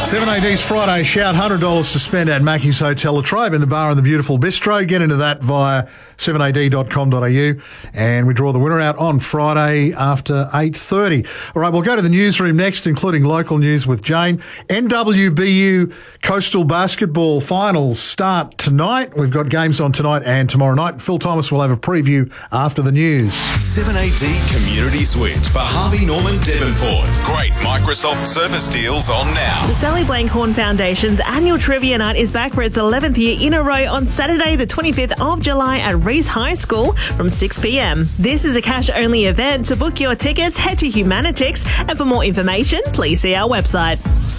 7AD's Friday shout, $100 to spend at Mackey's Hotel La Trobe in the bar in the beautiful bistro. Get into that via 7ad.com.au and we draw the winner out on Friday after 8:30. All right, we'll go to the newsroom next, including local news with Jane. NWBU Coastal Basketball Finals start tonight. We've got games on tonight and tomorrow night. Phil Thomas will have a preview after the news. 7AD Community Switch for Harvey Norman Devonport. Great Microsoft Surface deals on now. The Sally Blankhorn Foundation's annual trivia night is back for its 11th year in a row on Saturday, the 25th of July at Reese High School from 6 p.m. This is a cash-only event. To book your tickets, head to Humanitix, and for more information, please see our website.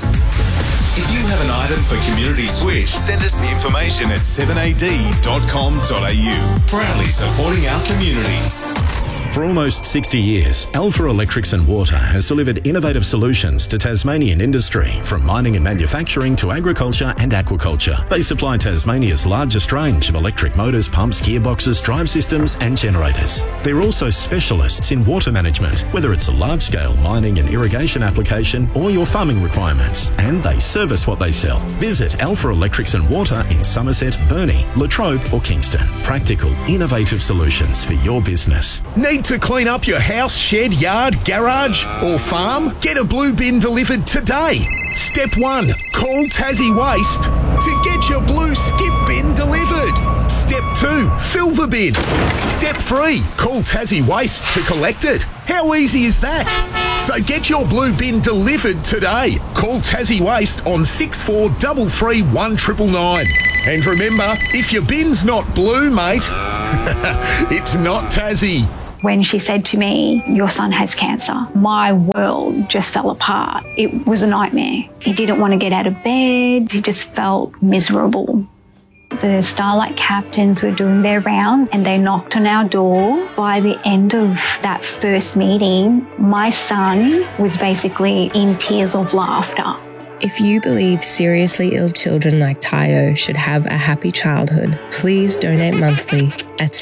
If you have an item for Community Switch, send us the information at 7ad.com.au. Proudly supporting our community. For almost 60 years, Alpha Electrics and Water has delivered innovative solutions to Tasmanian industry, from mining and manufacturing to agriculture and aquaculture. They supply Tasmania's largest range of electric motors, pumps, gearboxes, drive systems and generators. They're also specialists in water management, whether it's a large-scale mining and irrigation application or your farming requirements, and they service what they sell. Visit Alpha Electrics and Water in Somerset, Burnie, La Trobe or Kingston. Practical, innovative solutions for your business. Need to clean up your house, shed, yard, garage or farm? Get a blue bin delivered today. Step 1. Call Tassie Waste to get your blue skip bin delivered. Step 2. Fill the bin. Step 3. Call Tassie Waste to collect it. How easy is that? So get your blue bin delivered today. Call Tassie Waste on 6433 1999. And remember, if your bin's not blue, mate, it's not Tassie. When she said to me, "Your son has cancer," my world just fell apart. It was a nightmare. He didn't want to get out of bed. He just felt miserable. The Starlight captains were doing their rounds and they knocked on our door. By the end of that first meeting, my son was basically in tears of laughter. If you believe seriously ill children like Tayo should have a happy childhood, please donate monthly at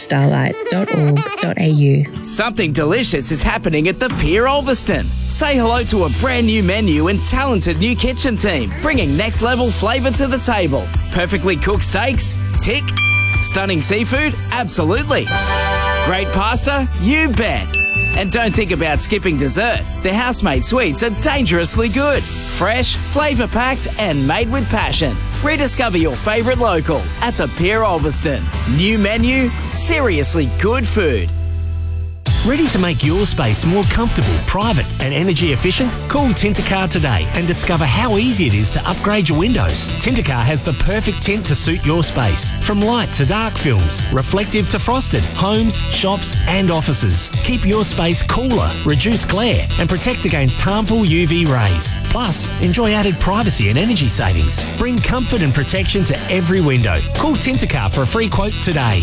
starlight.org.au. Something delicious is happening at the Pier Ulverston. Say hello to a brand new menu and talented new kitchen team, bringing next level flavour to the table. Perfectly cooked steaks? Tick. Stunning seafood? Absolutely. Great pasta? You bet. And don't think about skipping dessert. The house-made sweets are dangerously good. Fresh, flavour-packed and made with passion. Rediscover your favourite local at the Pier Ulverston. New menu, seriously good food. Ready to make your space more comfortable, private and energy efficient? Call Tintercar today and discover how easy it is to upgrade your windows. Tintercar has the perfect tint to suit your space. From light to dark films, reflective to frosted, homes, shops and offices. Keep your space cooler, reduce glare and protect against harmful UV rays. Plus, enjoy added privacy and energy savings. Bring comfort and protection to every window. Call Tintercar for a free quote today.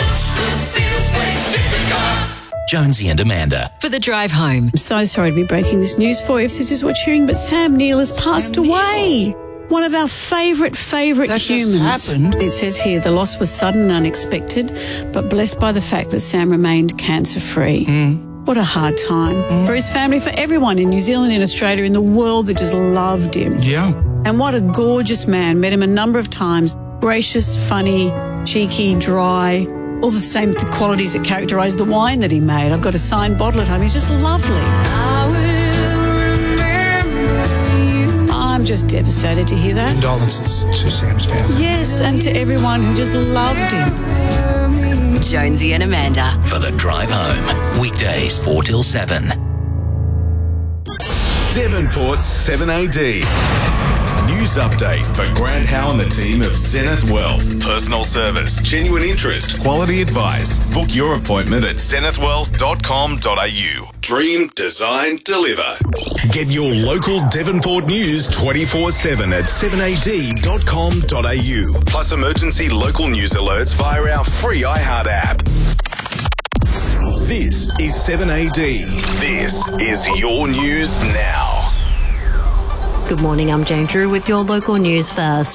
Jonesy and Amanda. For the drive home. I'm so sorry to be breaking this news for you if this is what you're hearing, but Sam Neill has passed away. One of our favourite humans. Just happened. It says here the loss was sudden and unexpected, but blessed by the fact that Sam remained cancer-free. What a hard time. For his family, for everyone in New Zealand, in Australia, in the world that just loved him. Yeah. And what a gorgeous man. Met him a number of times. Gracious, funny, cheeky, dry. All the same qualities that characterise the wine that he made. I've got a signed bottle at home. He's just lovely. I'm just devastated to hear that. Condolences to Sam's family. Yes, and to everyone who just loved him. Jonesy and Amanda. For the drive home. Weekdays 4 till 7. Devonport's 7AD. News update for Grant Howe and the team of Zenith Wealth. Personal service, genuine interest, quality advice. Book your appointment at zenithwealth.com.au. Dream, design, deliver. Get your local Devonport news 24/7 at 7ad.com.au. Plus emergency local news alerts via our free iHeart app. This is 7AD. This is your news now. Good morning, I'm Jane Drew with your local news first.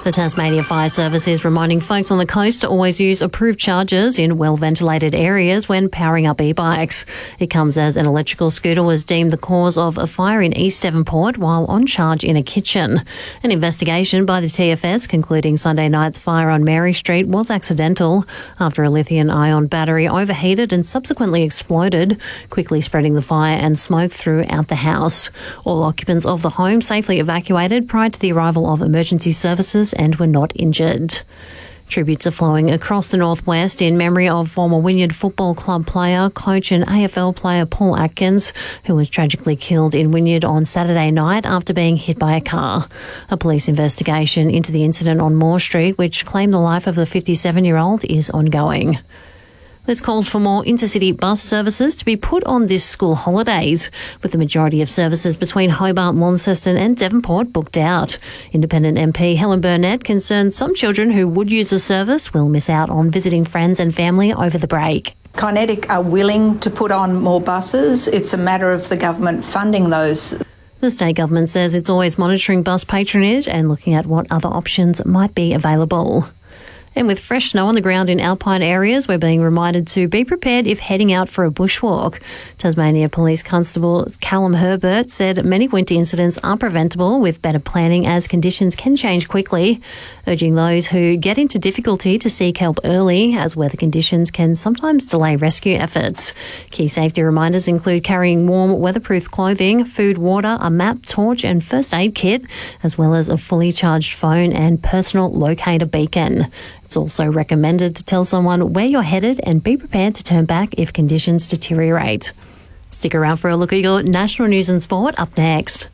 The Tasmania Fire Service is reminding folks on the coast to always use approved chargers in well-ventilated areas when powering up e-bikes. It comes as an electrical scooter was deemed the cause of a fire in East Devonport while on charge in a kitchen. An investigation by the TFS concluding Sunday night's fire on Mary Street was accidental after a lithium-ion battery overheated and subsequently exploded, quickly spreading the fire and smoke throughout the house. All occupants of the home safely evacuated prior to the arrival of emergency services and were not injured. Tributes are flowing across the northwest in memory of former Wynyard Football Club player, coach and AFL player Paul Atkins, who was tragically killed in Wynyard on Saturday night after being hit by a car. A police investigation into the incident on Moore Street, which claimed the life of the 57-year-old, is ongoing. There's calls for more intercity bus services to be put on this school holidays, with the majority of services between Hobart, Launceston and Devonport booked out. Independent MP Helen Burnett concerned some children who would use the service will miss out on visiting friends and family over the break. Kinetic are willing to put on more buses. It's a matter of the government funding those. The state government says it's always monitoring bus patronage and looking at what other options might be available. And with fresh snow on the ground in alpine areas, we're being reminded to be prepared if heading out for a bushwalk. Tasmania Police Constable Callum Herbert said many winter incidents are preventable with better planning as conditions can change quickly, urging those who get into difficulty to seek help early as weather conditions can sometimes delay rescue efforts. Key safety reminders include carrying warm, weatherproof clothing, food, water, a map, torch and first aid kit, as well as a fully charged phone and personal locator beacon. It's also recommended to tell someone where you're headed and be prepared to turn back if conditions deteriorate. Stick around for a look at your national news and sport up next.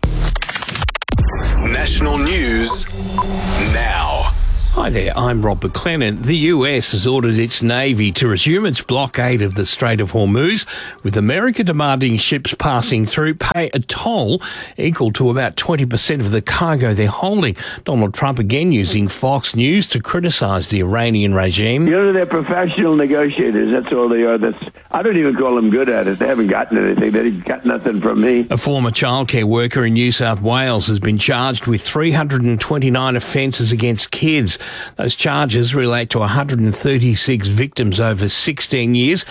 National news now. Hi there, I'm Rob McLennan. The US has ordered its Navy to resume its blockade of the Strait of Hormuz, with America demanding ships passing through pay a toll equal to about 20% of the cargo they're holding. Donald Trump again using Fox News to criticise the Iranian regime. You know, they're professional negotiators. That's all they are. I don't even call them good at it. They haven't gotten anything. They got nothing from me. A former childcare worker in New South Wales has been charged with 329 offences against kids. Those charges relate to 136 victims over 16 years.